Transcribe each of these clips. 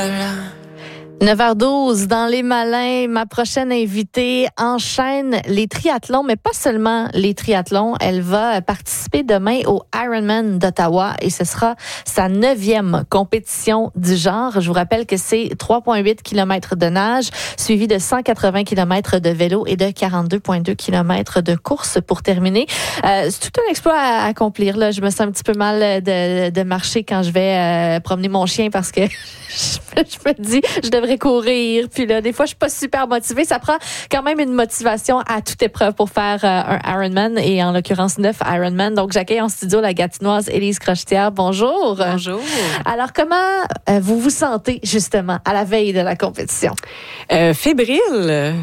9h12 dans Les Malins, ma prochaine invitée enchaîne les triathlons, mais pas seulement les triathlons. Elle va participer demain au Ironman d'Ottawa et ce sera sa 9e compétition du genre. Je vous rappelle que c'est 3,8 km de nage, suivi de 180 km de vélo et de 42,2 km de course pour terminer. C'est tout un exploit à accomplir. Là. Je me sens un petit peu mal de marcher quand je vais promener mon chien parce que je me dis, je devrais courir. Puis là, des fois, je suis pas super motivée. Ça prend quand même une motivation à toute épreuve pour faire un Ironman et en l'occurrence 9 Ironman. Donc, j'accueille en studio la Gatinoise Élise Crochetière. Bonjour. Bonjour. Alors, comment vous vous sentez justement à la veille de la compétition? Fébrile.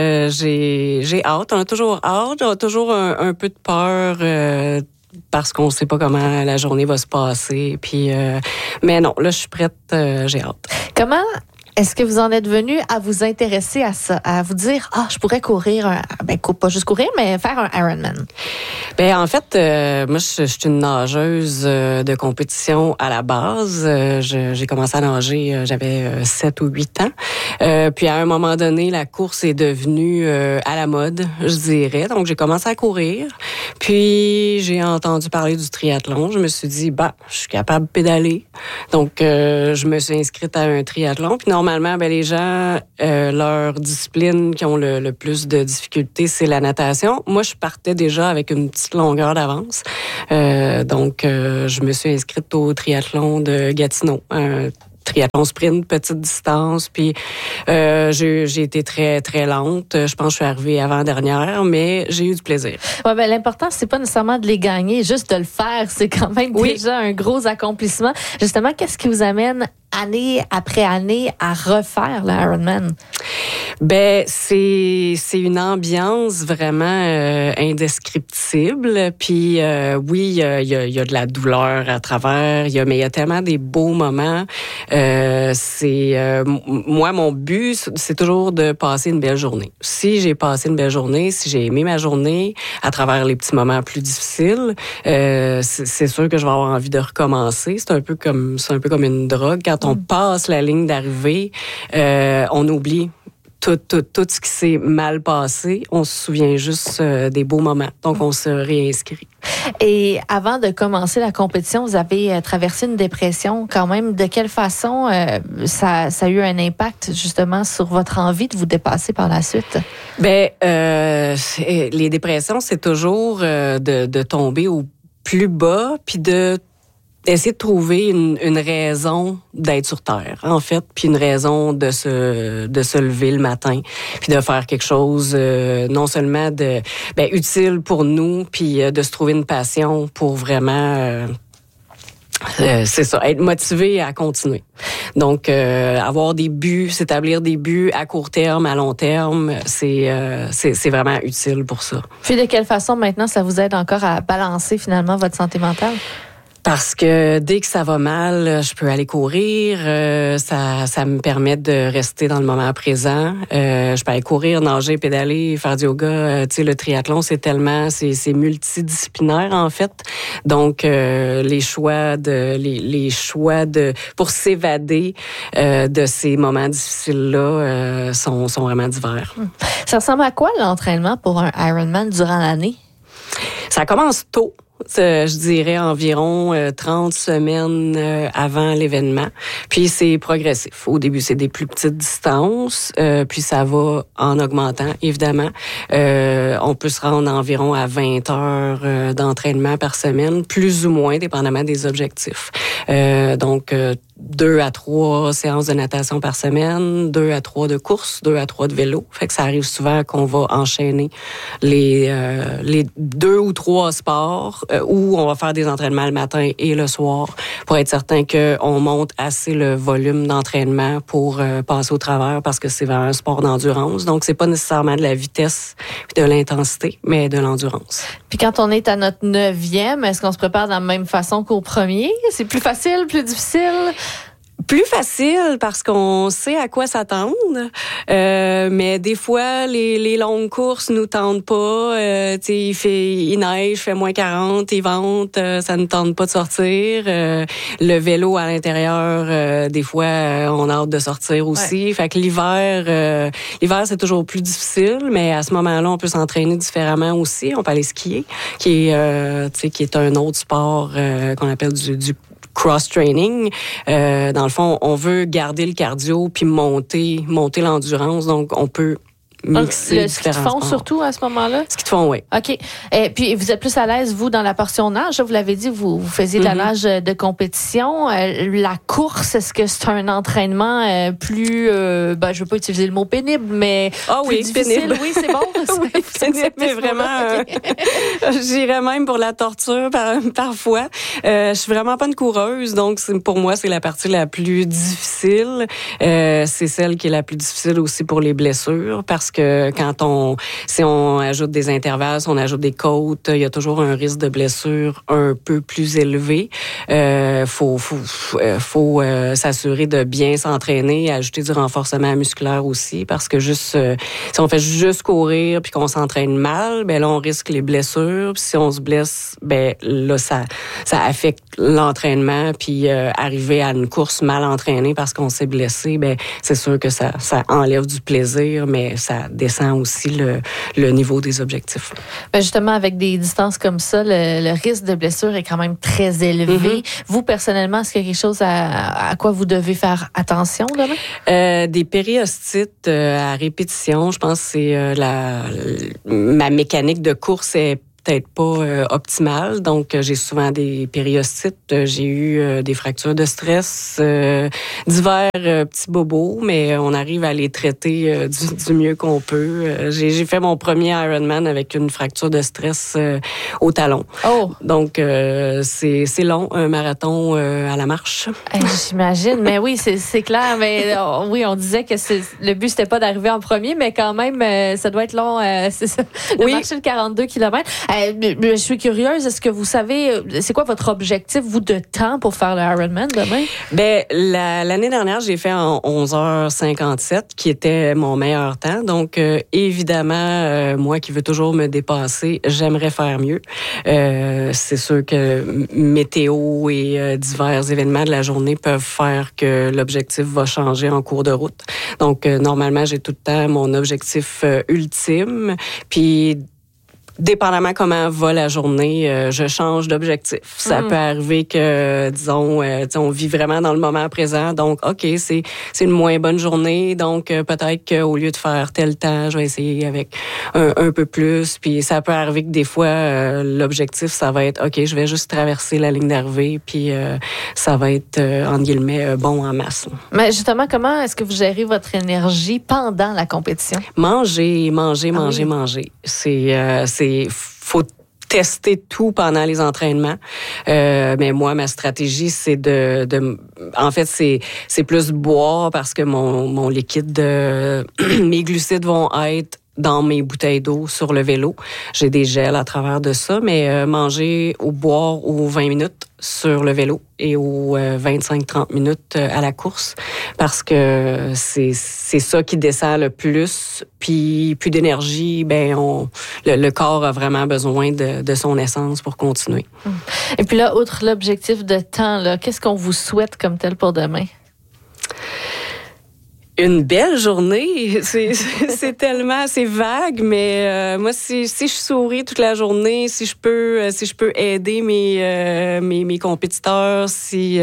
J'ai hâte. On a toujours hâte. On a toujours un peu de peur. Parce qu'on ne sait pas comment la journée va se passer. Puis, mais non, là, je suis prête, j'ai hâte. Comment est-ce que vous en êtes venu à vous intéresser à ça, à vous dire, je pourrais courir, pas juste courir, mais faire un Ironman? Ben en fait, moi, je suis une nageuse de compétition à la base. J'ai commencé à nager, j'avais 7 ou 8 ans. Puis à un moment donné, la course est devenue à la mode, je dirais. Donc, j'ai commencé à courir. Puis, j'ai entendu parler du triathlon. Je me suis dit, je suis capable de pédaler. Donc, je me suis inscrite à un triathlon. Puis, normalement, les gens, leur discipline qui ont le plus de difficultés, c'est la natation. Moi, je partais déjà avec une petite longueur d'avance. Donc, je me suis inscrite au triathlon de Gatineau. Triathlon sprint, petite distance, puis j'ai été très, très lente. Je pense que je suis arrivée avant-dernière, mais j'ai eu du plaisir. Ouais, l'important, c'est pas nécessairement de les gagner, juste de le faire. C'est quand même déjà un gros accomplissement. Justement, qu'est-ce qui vous amène année après année à refaire l'Ironman? C'est une ambiance vraiment indescriptible. Puis oui, il y a de la douleur à travers. Mais il y a tellement des beaux moments. Moi, mon but, c'est toujours de passer une belle journée. Si j'ai passé une belle journée, si j'ai aimé ma journée à travers les petits moments plus difficiles, c'est sûr que je vais avoir envie de recommencer. C'est un peu comme une drogue. Quand on passe la ligne d'arrivée, on oublie tout ce qui s'est mal passé. On se souvient juste des beaux moments. Donc, on se réinscrit. Et avant de commencer la compétition, vous avez traversé une dépression quand même. De quelle façon ça a eu un impact justement sur votre envie de vous dépasser par la suite? Les dépressions, c'est toujours de tomber au plus bas, puis d'essayer de trouver une raison d'être sur Terre, en fait, puis une raison de se lever le matin, puis de faire quelque chose non seulement utile pour nous, puis de se trouver une passion pour vraiment... c'est ça, être motivé à continuer. Donc, avoir des buts, s'établir des buts à court terme, à long terme, c'est vraiment utile pour ça. Puis de quelle façon maintenant ça vous aide encore à balancer finalement votre santé mentale? Parce que dès que ça va mal, je peux aller courir. Ça me permet de rester dans le moment présent. Je peux aller courir, nager, pédaler, faire du yoga. Le triathlon, c'est multidisciplinaire en fait. Donc les choix pour s'évader de ces moments difficiles là sont vraiment divers. Ça ressemble à quoi l'entraînement pour un Ironman durant l'année? Ça commence tôt. Je dirais environ 30 semaines avant l'événement. Puis c'est progressif. Au début, c'est des plus petites distances, puis ça va en augmentant, évidemment. On peut se rendre environ à 20 heures d'entraînement par semaine, plus ou moins, dépendamment des objectifs. Donc, 2 à 3 séances de natation par semaine, 2 à 3 de course, 2 à 3 de vélo. Fait que ça arrive souvent qu'on va enchaîner les 2 ou 3 sports où on va faire des entraînements le matin et le soir pour être certain qu'on monte assez le volume d'entraînement pour passer au travers parce que c'est vraiment un sport d'endurance. Donc, c'est pas nécessairement de la vitesse et de l'intensité, mais de l'endurance. Puis quand on est à notre 9e, est-ce qu'on se prépare de la même façon qu'au premier? C'est plus facile, plus difficile? Plus facile parce qu'on sait à quoi s'attendre, mais des fois les longues courses nous tentent pas. Il neige, fait moins 40, il vente, ça nous tente pas de sortir. Le vélo à l'intérieur, des fois on a hâte de sortir aussi. Ouais. Fait que l'hiver c'est toujours plus difficile, mais à ce moment-là on peut s'entraîner différemment aussi. On peut aller skier, qui est un autre sport qu'on appelle du cross-training. Dans le fond, on veut garder le cardio puis monter l'endurance. Donc, on peut mixer le ski de fond surtout à ce moment-là? Ski de fond, oui. OK. Et puis, vous êtes plus à l'aise, vous, dans la portion nage. Vous l'avez dit, vous faisiez de la nage de compétition. La course, est-ce que c'est un entraînement plus... je veux pas utiliser le mot pénible, mais plus difficile? Pénible. Oui, c'est bon. Oui, pénible, mais vraiment... j'irais même pour la torture parfois. Je suis vraiment pas une coureuse, donc pour moi, c'est la partie la plus difficile. C'est celle qui est la plus difficile aussi pour les blessures, parce que si on ajoute des intervalles, si on ajoute des côtes, il y a toujours un risque de blessure un peu plus élevé. Faut s'assurer de bien s'entraîner, ajouter du renforcement musculaire aussi, parce que si on fait juste courir puis qu'on s'entraîne mal, ben là on risque les blessures. Puis si on se blesse, ben là ça affecte l'entraînement. Puis arriver à une course mal entraînée parce qu'on s'est blessé, ben c'est sûr que ça enlève du plaisir, mais ça descend aussi le niveau des objectifs. Ben justement, avec des distances comme ça, le risque de blessure est quand même très élevé. Vous, personnellement, est-ce qu'il y a quelque chose à quoi vous devez faire attention demain? Des périostites à répétition, je pense que c'est ma mécanique de course est peut-être pas optimale. Donc, j'ai souvent des périostites. J'ai eu des fractures de stress, divers petits bobos, mais on arrive à les traiter du mieux qu'on peut. J'ai fait mon premier Ironman avec une fracture de stress au talon. Oh! Donc, c'est long, un marathon à la marche. J'imagine, mais oui, c'est clair. Mais oui, on disait que le but, c'était pas d'arriver en premier, mais quand même, ça doit être long. C'est ça, marcher le 42 km. Je suis curieuse, est-ce que vous savez, c'est quoi votre objectif, vous, de temps pour faire le Ironman demain? Ben, l'année dernière, j'ai fait en 11h57, qui était mon meilleur temps. Donc, évidemment, moi qui veux toujours me dépasser, j'aimerais faire mieux. C'est sûr que météo et divers événements de la journée peuvent faire que l'objectif va changer en cours de route. Donc, normalement, j'ai tout le temps mon objectif ultime. Puis, dépendamment comment va la journée, je change d'objectif. Ça peut arriver que, disons, on vit vraiment dans le moment présent. Donc, OK, c'est une moins bonne journée. Donc, peut-être qu'au lieu de faire tel temps, je vais essayer avec un peu plus. Puis, ça peut arriver que des fois, l'objectif, ça va être, OK, je vais juste traverser la ligne d'arrivée. Puis, ça va être, entre guillemets, bon en masse. Mais justement, comment est-ce que vous gérez votre énergie pendant la compétition? Manger. Faut tester tout pendant les entraînements. Mais moi, ma stratégie, c'est en fait, c'est plus boire parce que mon liquide, mes glucides vont être dans mes bouteilles d'eau sur le vélo. J'ai des gels à travers de ça, mais manger ou boire aux 20 minutes sur le vélo et aux 25-30 minutes à la course, parce que c'est ça qui descend le plus. Puis plus d'énergie, le corps a vraiment besoin de son essence pour continuer. Et puis là, outre l'objectif de temps, qu'est-ce qu'on vous souhaite comme tel pour demain? Une belle journée, c'est tellement, c'est vague, mais moi si je souris toute la journée, si je peux aider mes compétiteurs, si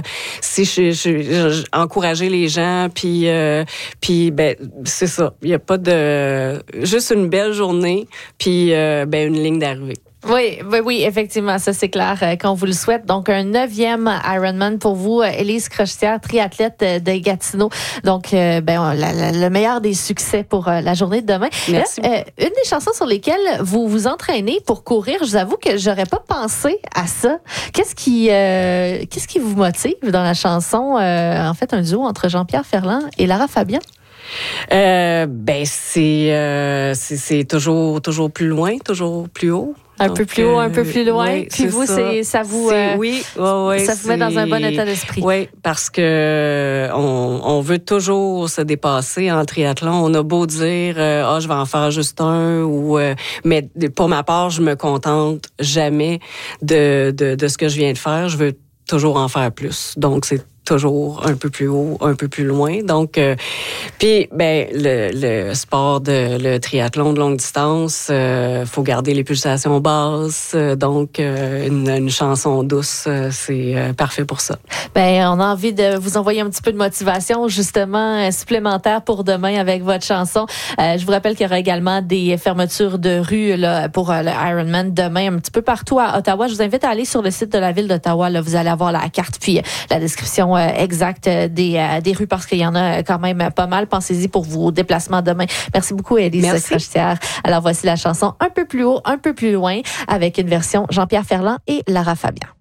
je encourager les gens, puis c'est ça, il y a pas de juste une belle journée, puis une ligne d'arrivée. Oui, effectivement, ça c'est clair qu'on vous le souhaite. Donc, un 9e Ironman pour vous, Élise Crochetière, triathlète de Gatineau. Donc, le meilleur des succès pour la journée de demain. Merci. Une des chansons sur lesquelles vous vous entraînez pour courir, je vous avoue que j'aurais pas pensé à ça. Qu'est-ce qui vous motive dans la chanson? En fait, un duo entre Jean-Pierre Ferland et Lara Fabian? C'est toujours plus loin, toujours plus haut. Un peu plus haut, un peu plus loin. Oui, puis vous, ça vous met dans un bon état d'esprit. Oui, parce que on veut toujours se dépasser en triathlon. On a beau dire, je vais en faire juste un, mais pour ma part, je me contente jamais de ce que je viens de faire. Je veux toujours en faire plus. Donc, c'est toujours un peu plus haut, un peu plus loin. Donc, puis le sport le triathlon de longue distance, faut garder les pulsations basses. Donc, une chanson douce, c'est parfait pour ça. On a envie de vous envoyer un petit peu de motivation, justement, supplémentaire pour demain avec votre chanson. Je vous rappelle qu'il y aura également des fermetures de rue là, pour le Ironman demain, un petit peu partout à Ottawa. Je vous invite à aller sur le site de la ville d'Ottawa. Là, vous allez avoir la carte puis la description exacte des rues parce qu'il y en a quand même pas mal. Pensez-y pour vos déplacements demain. Merci beaucoup, Élise Crochetière. Alors, voici la chanson Un peu plus haut, un peu plus loin avec une version Jean-Pierre Ferland et Lara Fabian.